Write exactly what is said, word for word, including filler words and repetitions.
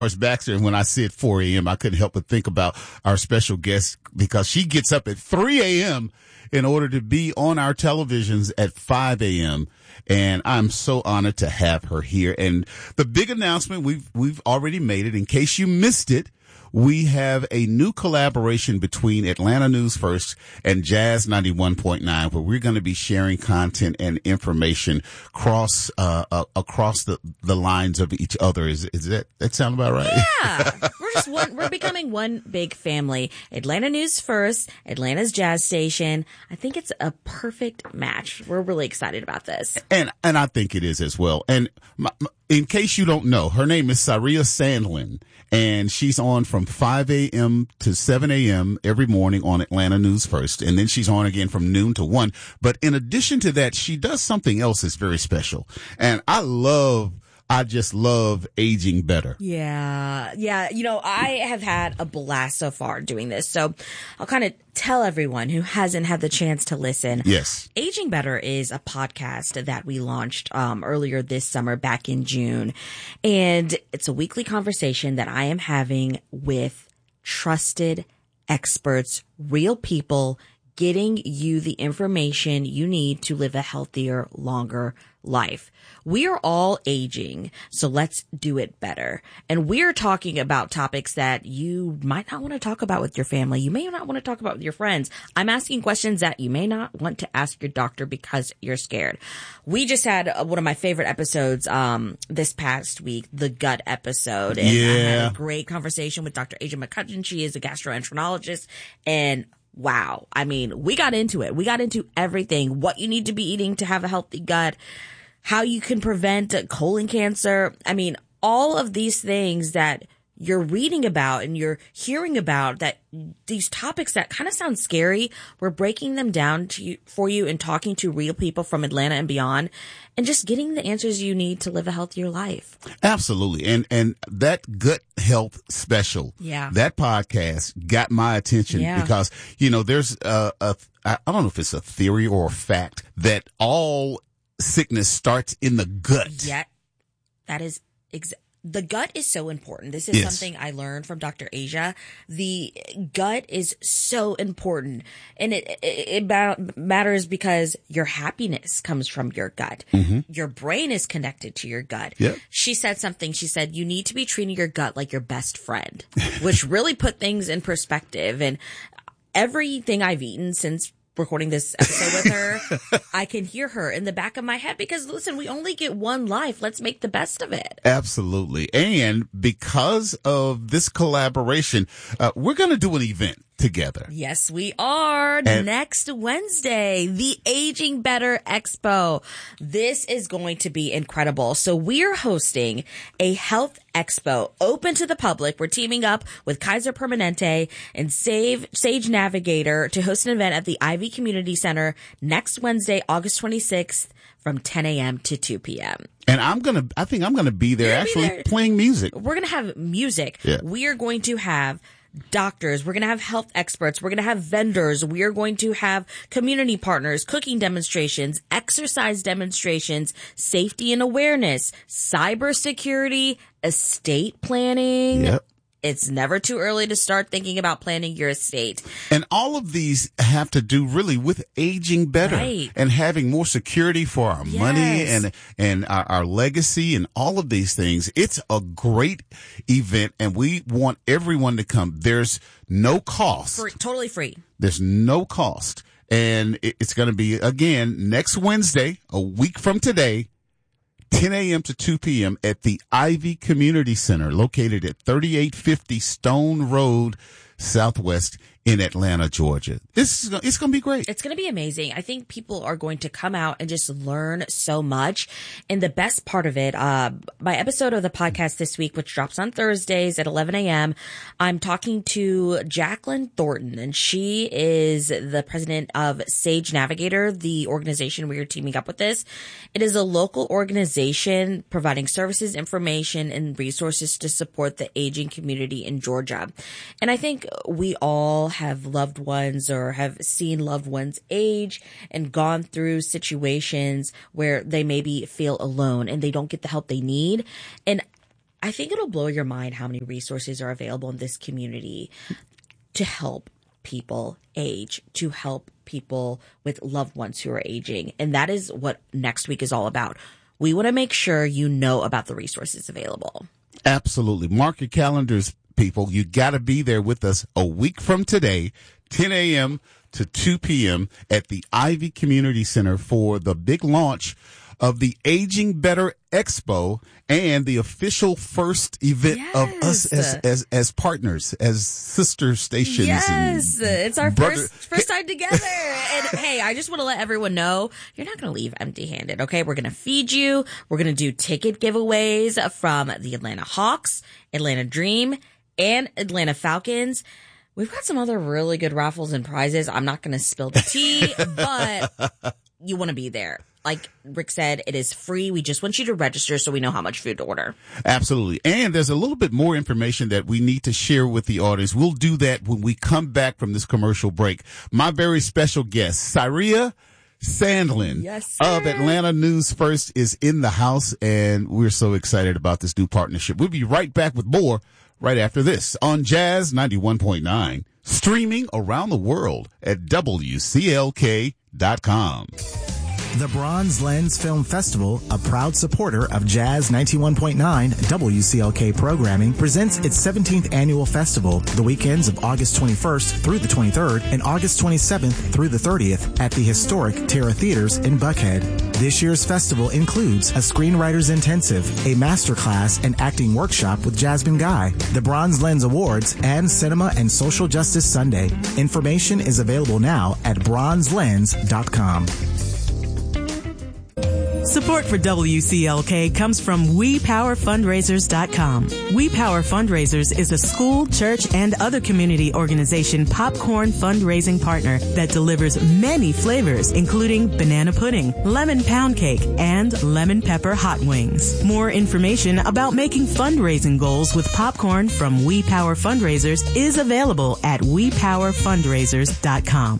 Baxter, and when I said four a.m., I couldn't help but think about our special guest because she gets up at three a.m. in order to be on our televisions at five a.m. And I'm so honored to have her here. And the big announcement, we've we've already made it. In case you missed it, we have a new collaboration between Atlanta News First and Jazz ninety-one point nine, where we're going to be sharing content and information cross uh, uh across the the lines of each other. Is is that that sound about right? Yeah, we're just one. We're becoming one big family. Atlanta News First, Atlanta's Jazz Station. I think it's a perfect match. We're really excited about this, and and I think it is as well. And my, my, in case you don't know, her name is Saria Sandlin, and she's on from five a.m. to seven a.m. every morning on Atlanta News First. And then she's on again from noon to one. But in addition to that, she does something else that's very special. And I love, I just love Aging Better. Yeah. Yeah. You know, I have had a blast so far doing this. So I'll kind of tell everyone who hasn't had the chance to listen. Yes. Aging Better is a podcast that we launched um, earlier this summer, back in June. And it's a weekly conversation that I am having with trusted experts, real people, getting you the information you need to live a healthier, longer life. We are all aging, so let's do it better. And we're talking about topics that you might not want to talk about with your family. You may not want to talk about with your friends. I'm asking questions that you may not want to ask your doctor because you're scared. We just had uh, one of my favorite episodes um this past week, the gut episode. And yeah. I had a great conversation with Doctor Asia McCutcheon. She is a gastroenterologist, and wow. I mean, we got into it. We got into everything, what you need to be eating to have a healthy gut, how you can prevent colon cancer. I mean, all of these things that you're reading about and you're hearing about, that these topics that kind of sound scary, we're breaking them down to you, for you, and talking to real people from Atlanta and beyond, and just getting the answers you need to live a healthier life. Absolutely. And, and that gut health special, yeah, that podcast got my attention yeah. because, you know, there's a, a, I don't know if it's a theory or a fact that all sickness starts in the gut. Yeah, that is exactly. The gut is so important. This is yes. something I learned from Doctor Asia. The gut is so important, and it, it, it matters because your happiness comes from your gut. Mm-hmm. Your brain is connected to your gut. Yep. She said something. She said, you need to be treating your gut like your best friend, which really put things in perspective. And everything I've eaten since recording this episode with her, I can hear her in the back of my head because, listen, we only get one life. Let's make the best of it. Absolutely. And because of this collaboration, uh, we're going to do an event together. Yes, we are. And next Wednesday, the Aging Better Expo. This is going to be incredible. So we're hosting a health expo open to the public. We're teaming up with Kaiser Permanente and Save, Sage Navigator to host an event at the Ivy Community Center next Wednesday, August twenty-sixth from ten a.m. to two p.m. And I'm going to, I think I'm going to be there You're actually be there. playing music. We're going to have music. Yeah. We are going to have doctors. We're going to have health experts. We're going to have vendors. We are going to have community partners, cooking demonstrations, exercise demonstrations, safety and awareness, cybersecurity, estate planning. Yep. It's never too early to start thinking about planning your estate. And all of these have to do really with aging better Right. and having more security for our Yes. money and, and our, our legacy and all of these things. It's a great event and we want everyone to come. There's no cost. Free, totally free. There's no cost. And it- it's going to be again next Wednesday, a week from today, ten a.m. to two p.m. at the Ivy Community Center located at thirty-eight fifty Stone Road Southwest in Atlanta, Georgia. This is, it's going to be great. It's going to be amazing. I think people are going to come out and just learn so much. And the best part of it, uh, my episode of the podcast this week, which drops on Thursdays at eleven a.m., I'm talking to Jacqueline Thornton, and she is the president of Sage Navigator, the organization we are teaming up with this. It is a local organization providing services, information, and resources to support the aging community in Georgia. And I think we all have loved ones or have seen loved ones age and gone through situations where they maybe feel alone and they don't get the help they need. And I think it'll blow your mind how many resources are available in this community to help people age, to help people with loved ones who are aging. And that is what next week is all about. We want to make sure you know about the resources available. Absolutely. Mark your calendars, people. You got to be there with us a week from today, ten a.m. to two p.m. at the Ivy Community Center for the big launch of the Aging Better Expo and the official first event yes. of us as, as, as partners, as sister stations. Yes, it's our brother. first, first time together. And hey, I just want to let everyone know, you're not going to leave empty handed. Okay. We're going to feed you. We're going to do ticket giveaways from the Atlanta Hawks, Atlanta Dream, and Atlanta Falcons. We've got some other really good raffles and prizes. I'm not going to spill the tea, but you want to be there. Like Rick said, it is free. We just want you to register so we know how much food to order. Absolutely. And there's a little bit more information that we need to share with the audience. We'll do that when we come back from this commercial break. My very special guest, Syria Sandlin yes, of Atlanta News First is in the house, and we're so excited about this new partnership. We'll be right back with more right after this on Jazz ninety-one point nine, streaming around the world at W C L K dot com. The Bronze Lens Film Festival, a proud supporter of Jazz ninety-one point nine W C L K programming, presents its seventeenth annual festival the weekends of August twenty-first through the twenty-third and August twenty-seventh through the thirtieth at the historic Terra Theaters in Buckhead. This year's festival includes a screenwriter's intensive, a masterclass and acting workshop with Jasmine Guy, the Bronze Lens Awards, and Cinema and Social Justice Sunday. Information is available now at bronze lens dot com. Support for W C L K comes from we power fundraisers dot com. We Power Fundraisers is a school, church, and other community organization popcorn fundraising partner that delivers many flavors, including banana pudding, lemon pound cake, and lemon pepper hot wings. More information about making fundraising goals with popcorn from We Power Fundraisers is available at we power fundraisers dot com.